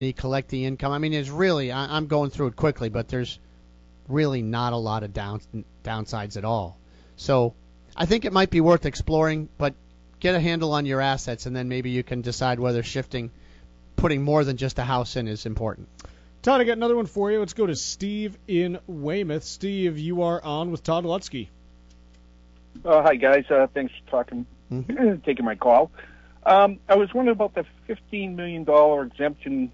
collect the income. I mean, it's really, I'm going through it quickly, but there's really not a lot of downsides at all. So I think it might be worth exploring, but get a handle on your assets, and then maybe you can decide whether putting more than just a house in is important. Todd, I got another one for you. Let's go to Steve in Weymouth. Steve, you are on with Todd Lutzke. Hi, guys. Thanks for taking my call. I was wondering about the $15 million exemption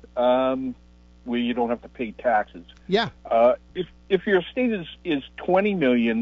where you don't have to pay taxes. Yeah. If your estate is $20 million,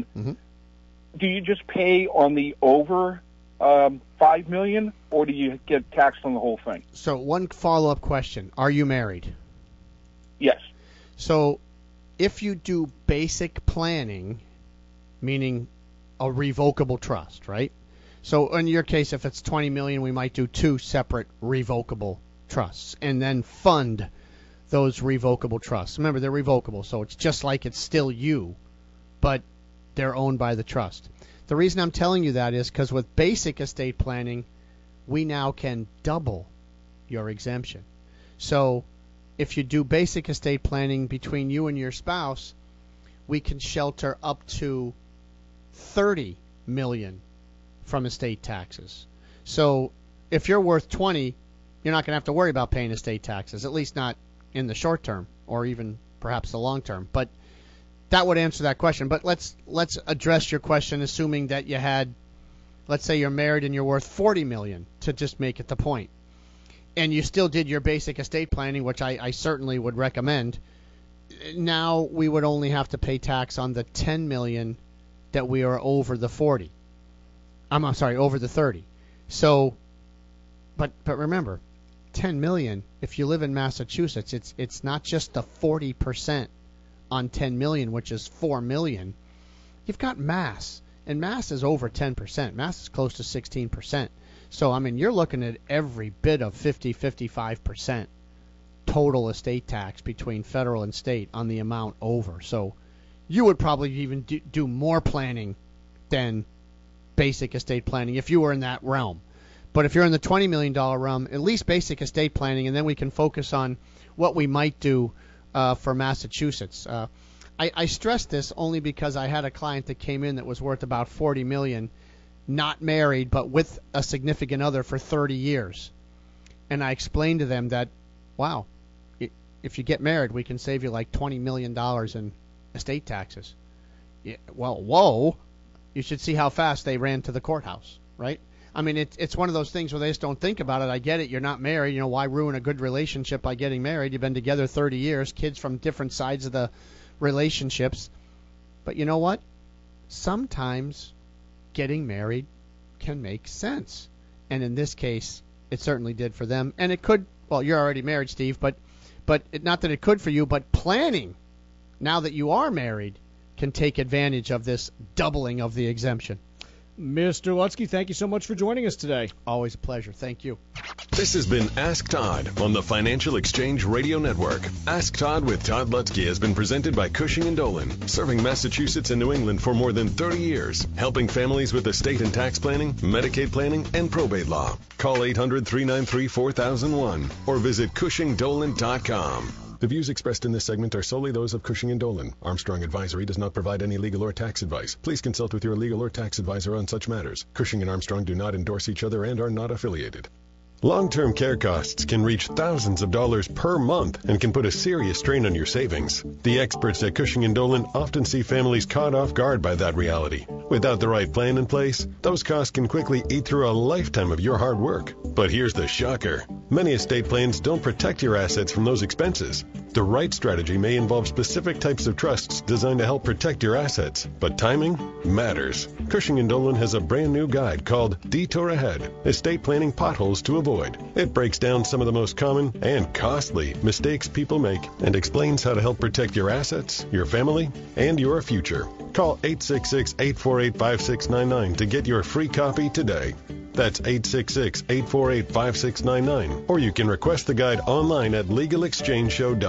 do you just pay on the over $5 million, or do you get taxed on the whole thing? So one follow-up question. Are you married? Yes. So if you do basic planning, meaning a revocable trust, right? So in your case, if it's $20 million, we might do 2 separate revocable trusts and then fund those revocable trusts. Remember, they're revocable, so it's just like it's still you, but they're owned by the trust. The reason I'm telling you that is because with basic estate planning, we now can double your exemption. So if you do basic estate planning between you and your spouse, we can shelter up to $30 million from estate taxes. So if you're worth 20, you're not going to have to worry about paying estate taxes, at least not in the short term or even perhaps the long term. But that would answer that question. But let's address your question, assuming that you had, let's say you're married and you're worth $40 million, to just make it the point. And you still did your basic estate planning, which I certainly would recommend. Now we would only have to pay tax on the $10 million that we are over the 40. I'm sorry, over the 30. So, but remember, $10 million. If you live in Massachusetts, it's not just the 40% on $10 million, which is $4 million. You've got Mass, and Mass is over 10%. Mass is close to 16%. So, I mean, you're looking at every bit of 55% total estate tax between federal and state on the amount over. So you would probably even do more planning than basic estate planning if you were in that realm. But if you're in the $20 million realm, at least basic estate planning, and then we can focus on what we might do for Massachusetts. I stress this only because I had a client that came in that was worth about $40 million, not married, but with a significant other for 30 years. And I explained to them that, wow, if you get married, we can save you like $20 million in estate taxes. Yeah, well, whoa, you should see how fast they ran to the courthouse, right? I mean, it's one of those things where they just don't think about it. I get it. You're not married. You know, why ruin a good relationship by getting married? You've been together 30 years, kids from different sides of the relationships. But you know what? Sometimes getting married can make sense. And in this case, it certainly did for them. And it could, well, you're already married, Steve, but not that it could for you, but planning, now that you are married, can take advantage of this doubling of the exemption. Mr. Lutzke, thank you so much for joining us today. Always a pleasure. Thank you. This has been Ask Todd on the Financial Exchange Radio Network. Ask Todd with Todd Lutzke has been presented by Cushing & Dolan, serving Massachusetts and New England for more than 30 years, helping families with estate and tax planning, Medicaid planning, and probate law. Call 800-393-4001 or visit CushingDolan.com. The views expressed in this segment are solely those of Cushing & Dolan. Armstrong Advisory does not provide any legal or tax advice. Please consult with your legal or tax advisor on such matters. Cushing & Armstrong do not endorse each other and are not affiliated. Long-term care costs can reach thousands of dollars per month and can put a serious strain on your savings. The experts at Cushing & Dolan often see families caught off guard by that reality. Without the right plan in place, those costs can quickly eat through a lifetime of your hard work. But here's the shocker. Many estate plans don't protect your assets from those expenses. The right strategy may involve specific types of trusts designed to help protect your assets, but timing matters. Cushing & Dolan has a brand new guide called Detour Ahead, Estate Planning Potholes to Avoid. It breaks down some of the most common and costly mistakes people make and explains how to help protect your assets, your family, and your future. Call 866-848-5699 to get your free copy today. That's 866-848-5699. Or you can request the guide online at legalexchangeshow.com.